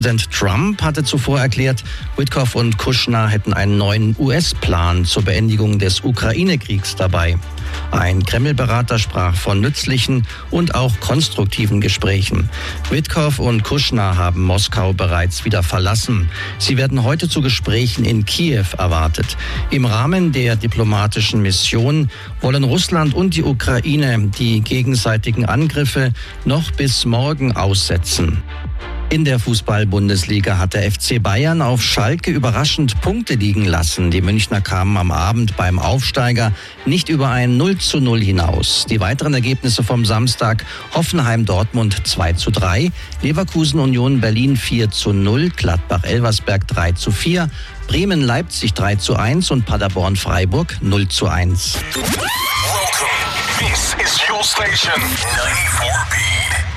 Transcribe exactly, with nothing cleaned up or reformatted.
Präsident Trump hatte zuvor erklärt, Witkoff und Kushner hätten einen neuen U S-Plan zur Beendigung des Ukraine-Kriegs dabei. Ein Kreml-Berater sprach von nützlichen und auch konstruktiven Gesprächen. Witkoff und Kushner haben Moskau bereits wieder verlassen. Sie werden heute zu Gesprächen in Kiew erwartet. Im Rahmen der diplomatischen Mission wollen Russland und die Ukraine die gegenseitigen Angriffe noch bis morgen aussetzen. In der Fußball-Bundesliga hat der F C Bayern auf Schalke überraschend Punkte liegen lassen. Die Münchner kamen am Abend beim Aufsteiger nicht über ein null zu null hinaus. Die weiteren Ergebnisse vom Samstag: Hoffenheim-Dortmund zwei zu drei, Leverkusen-Union Berlin vier zu null, Gladbach-Elversberg drei zu vier, Bremen-Leipzig drei zu eins und Paderborn-Freiburg null zu eins. Welcome. This is your station, ninety-four Beat.